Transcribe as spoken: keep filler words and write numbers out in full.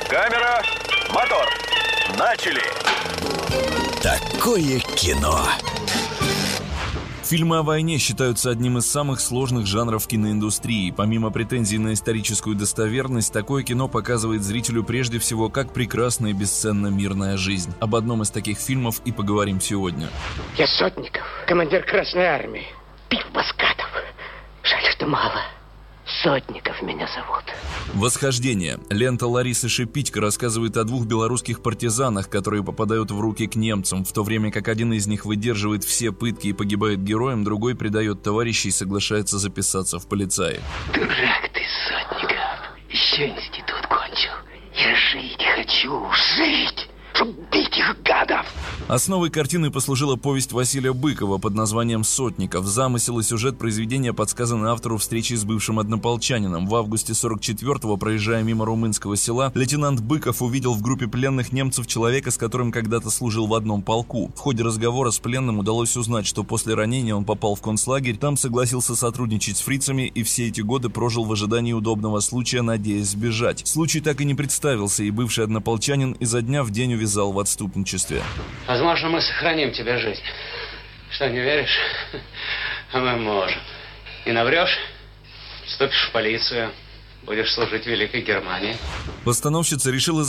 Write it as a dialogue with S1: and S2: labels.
S1: Камера, мотор. Начали.
S2: Такое кино.
S3: Фильмы о войне считаются одним из самых сложных жанров киноиндустрии. Помимо претензий на историческую достоверность, такое кино показывает зрителю прежде всего, как прекрасна и бесценна мирная жизнь. Об одном из таких фильмов и поговорим сегодня.
S4: Я Сотников, командир Красной Армии. Пив Баскатов. Жаль, что мало. Сотников меня зовут.
S3: «Восхождение». Лента Ларисы Шипитько рассказывает о двух белорусских партизанах, которые попадают в руки к немцам. В то время как один из них выдерживает все пытки и погибает героем, другой предает товарищей и соглашается записаться в полицаи.
S4: Дурак ты, Сотников. Еще институт кончил. Я жить хочу, жить, чтоб бить их гадов.
S3: Основой картины послужила повесть Василия Быкова под названием «Сотников». Замысел и сюжет произведения подсказаны автору встречи с бывшим однополчанином. В августе сорок четвёртого, проезжая мимо румынского села, лейтенант Быков увидел в группе пленных немцев человека, с которым когда-то служил в одном полку. В ходе разговора с пленным удалось узнать, что после ранения он попал в концлагерь, там согласился сотрудничать с фрицами и все эти годы прожил в ожидании удобного случая, надеясь сбежать. Случай так и не представился, и бывший однополчанин изо дня в день увязал в отступничестве.
S5: Возможно, мы сохраним тебе жизнь. Что, не веришь? А мы можем. Не наврешь, вступишь в полицию, будешь служить в Великой Германии.
S3: Постановщица решила